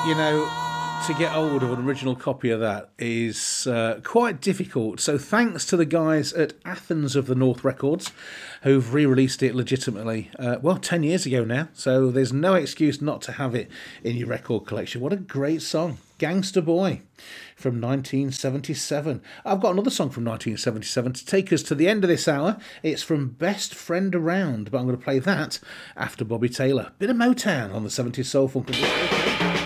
You know, to get hold of an original copy of that is quite difficult. So thanks to the guys at Athens of the North Records who've re-released it legitimately, 10 years ago now. So there's no excuse not to have it in your record collection. What a great song. Gangster Boy from 1977. I've got another song from 1977 to take us to the end of this hour. It's from Best Friend Around, but I'm going to play that after Bobby Taylor. Bit of Motown on the 70s Soul Funk.